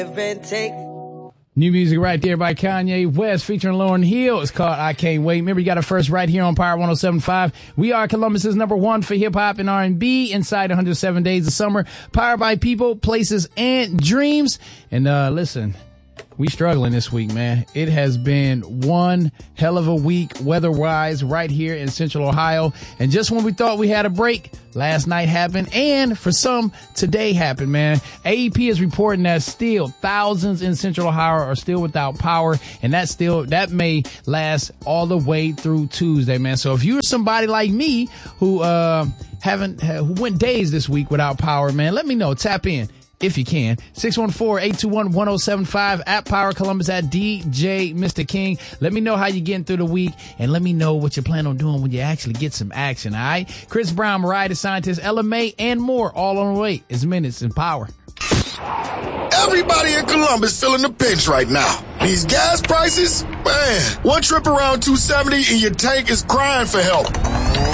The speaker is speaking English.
New music right there by Kanye West featuring Lauryn Hill. It's called I Can't Wait. Remember, you got it first right here on Power 107.5. We are Columbus's #1 for hip-hop and R&B inside 107 days of summer. Powered by people, places, and dreams. And listen, we struggling this week, man. It has been one hell of a week weather-wise right here in Central Ohio. And just when we thought we had a break, last night happened, and for some, today happened, man. AEP is reporting that still thousands in Central Ohio are still without power, and that may last all the way through Tuesday, man. So if you're somebody like me who who went days this week without power, man, let me know. Tap in if you can. 614-821-1075 at Power Columbus at DJ Mr. King. Let me know how you're getting through the week, and let me know what you plan on doing when you actually get some action, all right? Chris Brown, Mariah the Scientist, Ella May, and more all on the way. It's Minutes in Power. Everybody in Columbus feeling the pinch right now. These gas prices, man, one trip around 270 and your tank is crying for help.